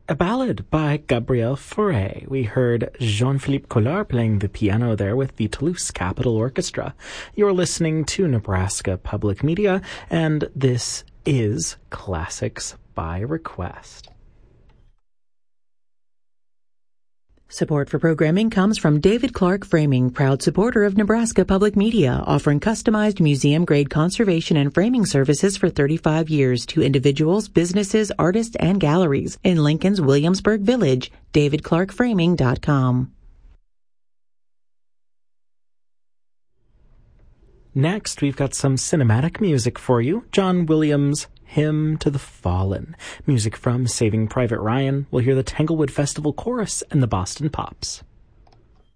a ballad by Gabriel Fauré. We heard Jean-Philippe Collard playing the piano there with the Toulouse Capitol Orchestra. You're listening to Nebraska Public Media, and this is Classics by Request. Support for programming comes from David Clark Framing, proud supporter of Nebraska Public Media, offering customized museum-grade conservation and framing services for 35 years to individuals, businesses, artists, and galleries in Lincoln's Williamsburg Village. DavidClarkFraming.com. Next, we've got some cinematic music for you. John Williams' Hymn to the Fallen. Music from Saving Private Ryan. We'll hear the Tanglewood Festival Chorus and the Boston Pops.